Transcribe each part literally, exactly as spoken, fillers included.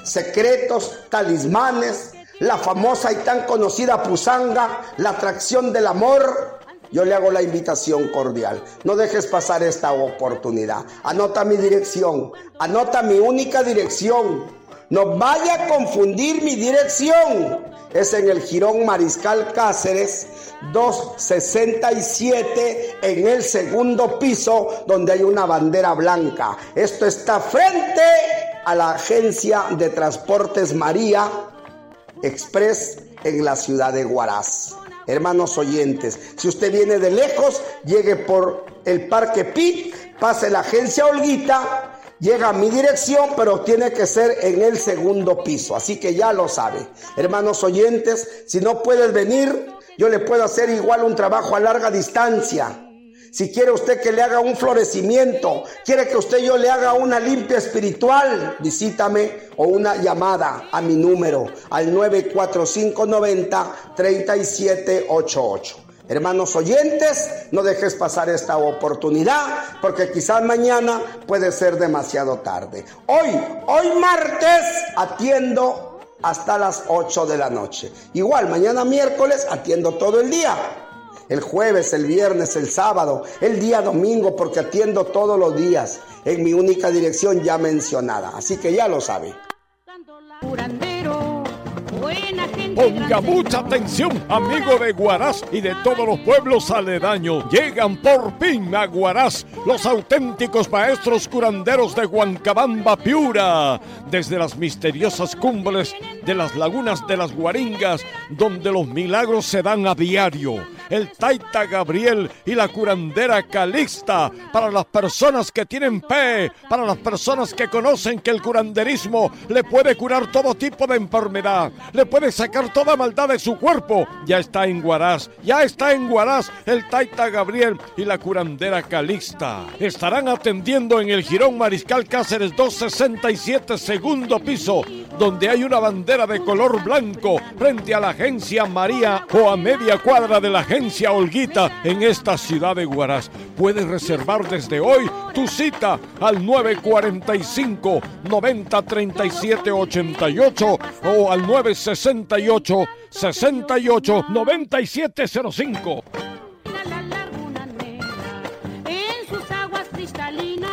secretos, talismanes, la famosa y tan conocida pusanga, la atracción del amor, yo le hago la invitación cordial. No dejes pasar esta oportunidad. Anota mi dirección, anota mi única dirección. No vaya a confundir mi dirección. Es en el Jirón Mariscal Cáceres, doscientos sesenta y siete, en el segundo piso, donde hay una bandera blanca. Esto está frente a la agencia de transportes María Express en la ciudad de Huaraz. Hermanos oyentes, si usted viene de lejos, llegue por el Parque Pic, pase la agencia Olguita, llega a mi dirección, pero tiene que ser en el segundo piso, así que ya lo sabe. Hermanos oyentes, si no puedes venir, yo le puedo hacer igual un trabajo a larga distancia. Si quiere usted que le haga un florecimiento, quiere que usted yo le haga una limpia espiritual, visítame o una llamada a mi número al nueve cuatro cinco nueve cero, tres siete ocho ocho. Hermanos oyentes, no dejes pasar esta oportunidad, porque quizás mañana puede ser demasiado tarde. Hoy, hoy martes, atiendo hasta las ocho de la noche. Igual, mañana miércoles atiendo todo el día. El jueves, el viernes, el sábado, el día domingo, porque atiendo todos los días en mi única dirección ya mencionada. Así que ya lo sabe. Ponga mucha atención, amigo de Huaraz y de todos los pueblos aledaños. Llegan por fin a Huaraz los auténticos maestros curanderos de Huancabamba, Piura, desde las misteriosas cumbres de las lagunas de las Guaringas, donde los milagros se dan a diario. El Taita Gabriel y la curandera Calixta, para las personas que tienen fe, para las personas que conocen que el curanderismo le puede curar todo tipo de enfermedad, le puede sacar toda maldad de su cuerpo. Ya está en Huaraz, ya está en Huaraz el Taita Gabriel y la curandera Calixta. Estarán atendiendo en el Jirón Mariscal Cáceres doscientos sesenta y siete, segundo piso, donde hay una bandera de color blanco frente a la agencia María o a media cuadra de la agencia Olguita en esta ciudad de Huaraz. Puedes reservar desde hoy tu cita al nueve cuatro cinco, noventa, treinta y siete, ochenta y ocho o al nueve sesenta y ocho, sesenta y ocho, noventa y siete cero cinco. La laguna negra en sus aguas cristalinas.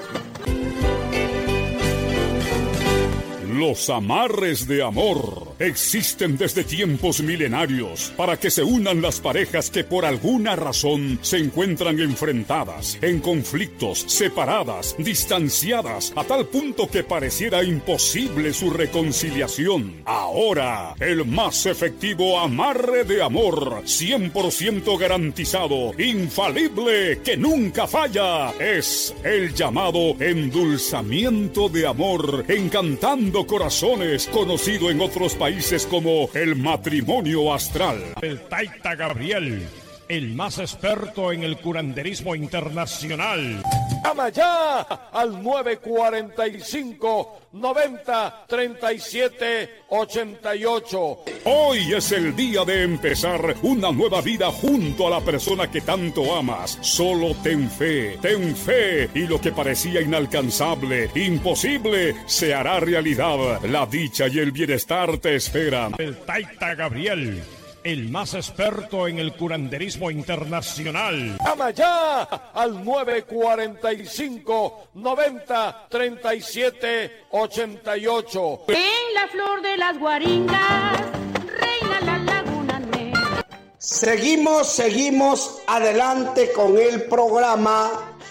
Los amarres de amor existen desde tiempos milenarios para que se unan las parejas que por alguna razón se encuentran enfrentadas, en conflictos, separadas, distanciadas, a tal punto que pareciera imposible su reconciliación. Ahora, el más efectivo amarre de amor, cien por ciento garantizado, infalible, que nunca falla, es el llamado endulzamiento de amor, encantando corazones, conocido en otros países como el matrimonio astral. El Taita Gabriel, el más experto en el curanderismo internacional. Llama ya al nueve cuatro cinco, noventa, treinta y siete, ochenta y ocho. Hoy es el día de empezar una nueva vida junto a la persona que tanto amas. Solo ten fe, ten fe, y lo que parecía inalcanzable, imposible, se hará realidad. La dicha y el bienestar te esperan. El Taita Gabriel, el más experto en el curanderismo internacional. Llama ya al nueve cuatro cinco, noventa, treinta y siete, ochenta y ocho. En la flor de las Guaringas reina la laguna negra. Seguimos, seguimos adelante con el programa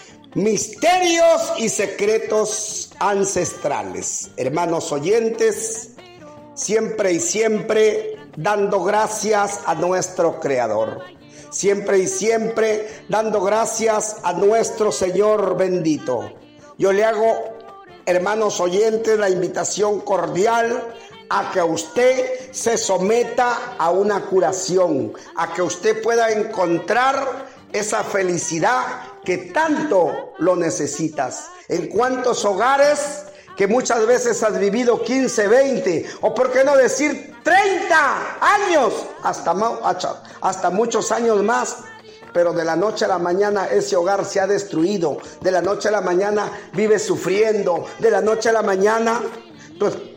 Misterios y Secretos Ancestrales. Hermanos oyentes, siempre y siempre dando gracias a nuestro Creador. Siempre y siempre dando gracias a nuestro Señor bendito. Yo le hago, hermanos oyentes, la invitación cordial a que usted se someta a una curación, a que usted pueda encontrar esa felicidad que tanto lo necesitas. En cuántos hogares que muchas veces has vivido quince, veinte o por qué no decir treinta años, hasta, hasta muchos años más, pero de la noche a la mañana ese hogar se ha destruido, de la noche a la mañana vives sufriendo, de la noche a la mañana tu,